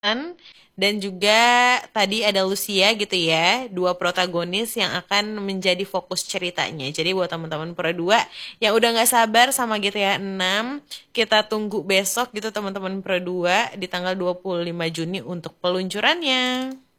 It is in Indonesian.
dan juga tadi ada Lucia gitu ya, dua protagonis yang akan menjadi fokus ceritanya. Jadi buat teman-teman Pro 2 yang udah nggak sabar sama GTA 6, kita tunggu besok gitu teman-teman Pro 2 di tanggal 25 Juni untuk peluncurannya.